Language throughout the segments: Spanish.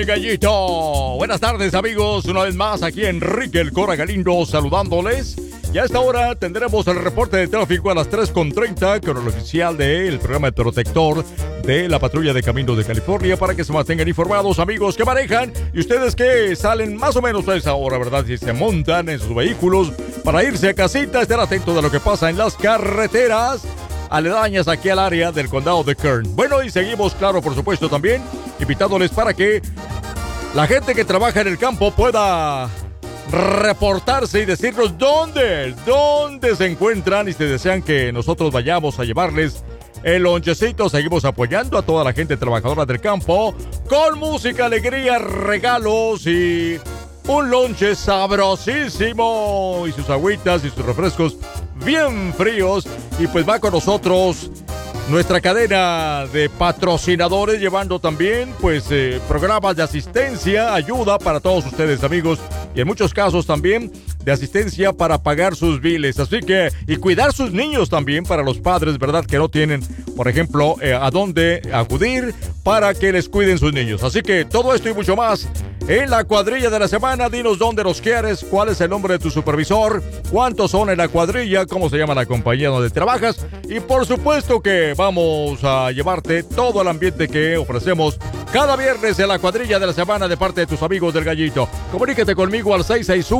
Gallito. Buenas tardes, amigos. Una vez más aquí Enrique el Cora Galindo saludándoles. Y a esta hora tendremos el reporte de tráfico a las 3:30 con el oficial del programa de protector de la Patrulla de Caminos de California para que se mantengan informados, amigos que manejan y ustedes que salen más o menos a esa hora, ¿verdad? Si se montan en sus vehículos para irse a casita, estén atentos de lo que pasa en las carreteras aledañas aquí al área del condado de Kern. Bueno, y seguimos, claro, por supuesto, también invitándoles para que la gente que trabaja en el campo pueda reportarse y decirnos dónde se encuentran y si desean que nosotros vayamos a llevarles el lonchecito. Seguimos apoyando a toda la gente trabajadora del campo con música, alegría, regalos y un lonche sabrosísimo y sus agüitas y sus refrescos bien fríos. Y pues va con nosotros nuestra cadena de patrocinadores llevando también pues programas de asistencia, ayuda para todos ustedes, amigos, y en muchos casos también de asistencia para pagar sus biles, así que y cuidar sus niños también para los padres, ¿verdad? Que no tienen, por ejemplo, a dónde acudir para que les cuiden sus niños. Así que todo esto y mucho más en la cuadrilla de la semana. Dinos dónde los quieres, cuál es el nombre de tu supervisor, cuántos son en la cuadrilla, cómo se llama la compañía donde trabajas y por supuesto que vamos a llevarte todo el ambiente que ofrecemos cada viernes en la cuadrilla de la semana de parte de tus amigos del Gallito. Comuníquete conmigo al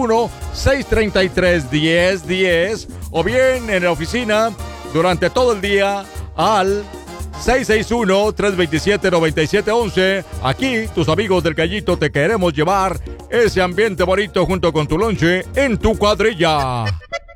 661-633-1010 o bien en la oficina durante todo el día al 661-327-9711. Aquí, tus amigos del Gallito, te queremos llevar ese ambiente bonito junto con tu lonche en tu cuadrilla.